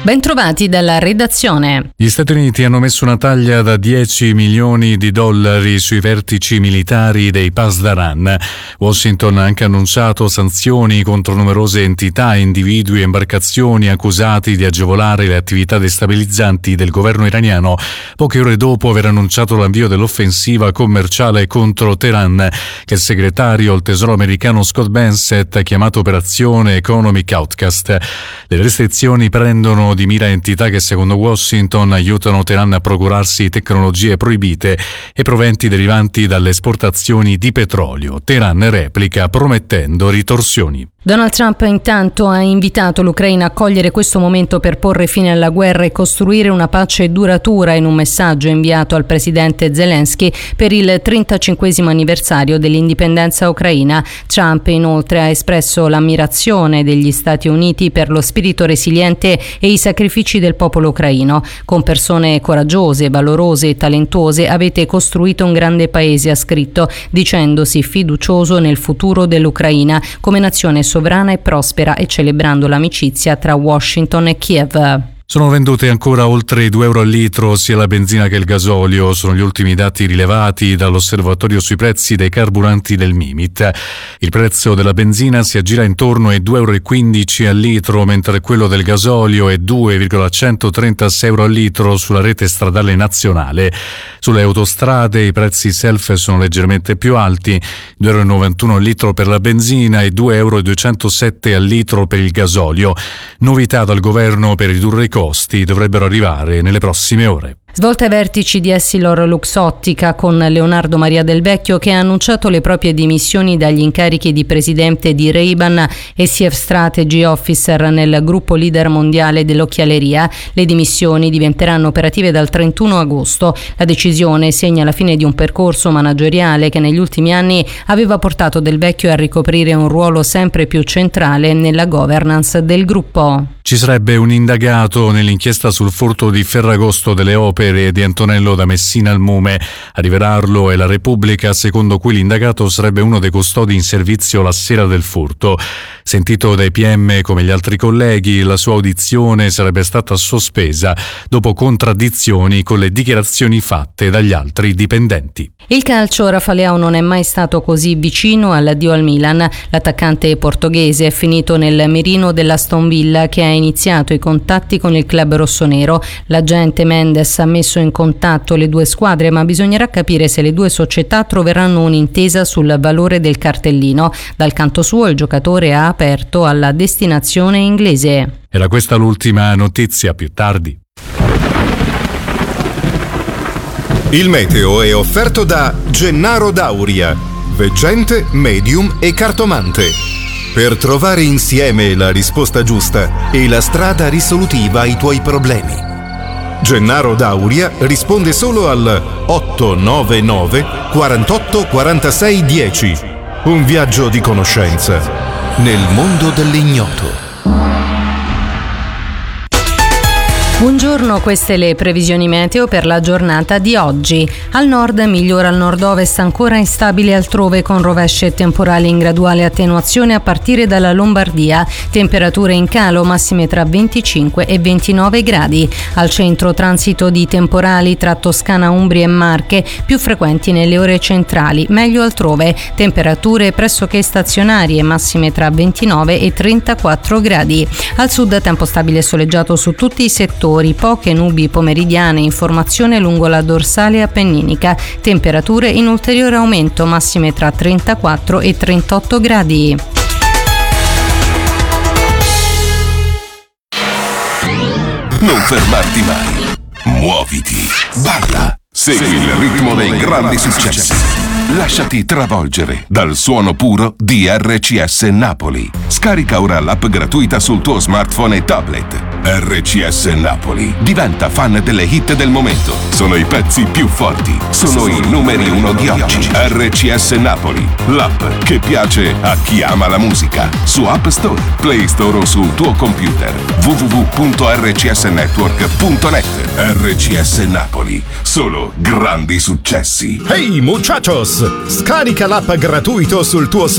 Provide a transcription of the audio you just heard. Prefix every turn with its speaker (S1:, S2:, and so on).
S1: Bentrovati dalla redazione.
S2: Gli Stati Uniti hanno messo una taglia da $10 milioni sui vertici militari dei Pasdaran. Washington ha anche annunciato sanzioni contro numerose entità, individui e imbarcazioni accusati di agevolare le attività destabilizzanti del governo iraniano, poche ore dopo aver annunciato l'avvio dell'offensiva commerciale contro Teheran, che il segretario al Tesoro americano Scott Bessent ha chiamato Operazione Economic Outcast. Le restrizioni prendono di mira entità che secondo Washington aiutano Teheran a procurarsi tecnologie proibite e proventi derivanti dalle esportazioni di petrolio. Teheran replica promettendo ritorsioni.
S1: Donald Trump intanto ha invitato l'Ucraina a cogliere questo momento per porre fine alla guerra e costruire una pace duratura in un messaggio inviato al presidente Zelensky per il 35° anniversario dell'indipendenza ucraina. Trump inoltre ha espresso l'ammirazione degli Stati Uniti per lo spirito resiliente e i sacrifici del popolo ucraino. Con persone coraggiose, valorose e talentuose avete costruito un grande paese, ha scritto, dicendosi fiducioso nel futuro dell'Ucraina come nazione sovrana e prospera e celebrando l'amicizia tra Washington e Kiev.
S2: Sono vendute ancora oltre €2 al litro sia la benzina che il gasolio, sono gli ultimi dati rilevati dall'osservatorio sui prezzi dei carburanti del Mimit. Il prezzo della benzina si aggira intorno ai €2,15 al litro, mentre quello del gasolio è €2,136 al litro sulla rete stradale nazionale. Sulle autostrade i prezzi self sono leggermente più alti, €2,91 al litro per la benzina e €2,207 al litro per il gasolio. Novità dal governo per ridurre i costi dovrebbero arrivare nelle prossime ore.
S1: Svolta ai vertici di EssilorLuxottica con Leonardo Maria Del Vecchio, che ha annunciato le proprie dimissioni dagli incarichi di presidente di Ray-Ban e Chief Strategy Officer nel gruppo leader mondiale dell'occhialeria. Le dimissioni diventeranno operative dal 31 agosto. La decisione segna la fine di un percorso manageriale che negli ultimi anni aveva portato Del Vecchio a ricoprire un ruolo sempre più centrale nella governance del gruppo.
S2: Ci sarebbe un indagato nell'inchiesta sul furto di Ferragosto delle opere di Antonello da Messina al Mume. A rivelarlo è la Repubblica, secondo cui l'indagato sarebbe uno dei custodi in servizio la sera del furto. Sentito dai PM come gli altri colleghi, la sua audizione sarebbe stata sospesa dopo contraddizioni con le dichiarazioni fatte dagli altri dipendenti.
S1: Il calcio, Rafa Leao non è mai stato così vicino all'addio al Milan. L'attaccante portoghese è finito nel mirino dell'Aston Villa, che ha iniziato i contatti con il club rossonero. L'agente Mendes ha messo in contatto le due squadre, ma bisognerà capire se le due società troveranno un'intesa sul valore del cartellino. Dal canto suo il giocatore ha aperto alla destinazione inglese.
S2: Era questa l'ultima notizia, più tardi.
S3: Il meteo è offerto da Gennaro Dauria, veggente, medium e cartomante. Per trovare insieme la risposta giusta e la strada risolutiva ai tuoi problemi. Gennaro Dauria risponde solo al 899 48 46 10. Un viaggio di conoscenza nel mondo dell'ignoto.
S1: Buongiorno, queste le previsioni meteo per la giornata di oggi. Al nord migliora al nord-ovest, ancora instabile altrove con rovesce e temporali in graduale attenuazione a partire dalla Lombardia. Temperature in calo, massime tra 25 e 29 gradi. Al centro transito di temporali tra Toscana, Umbria e Marche, più frequenti nelle ore centrali, meglio altrove. Temperature pressoché stazionarie, massime tra 29 e 34 gradi. Al sud tempo stabile e soleggiato su tutti i settori. Poche nubi pomeridiane in formazione lungo la dorsale appenninica, temperature in ulteriore aumento, massime tra 34 e 38 gradi.
S4: Non fermarti mai, muoviti, balla, segui il ritmo dei grandi successi. Lasciati travolgere dal suono puro di RCS Napoli. Scarica ora l'app gratuita sul tuo smartphone e tablet. RCS Napoli. Diventa fan delle hit del momento. Sono i pezzi più forti. Sono i numeri 1 di oggi. RCS Napoli. L'app che piace a chi ama la musica. Su App Store, Play Store o sul tuo computer. www.rcsnetwork.net. RCS Napoli. Solo grandi successi.
S3: Hey muchachos! Scarica l'app gratuito sul tuo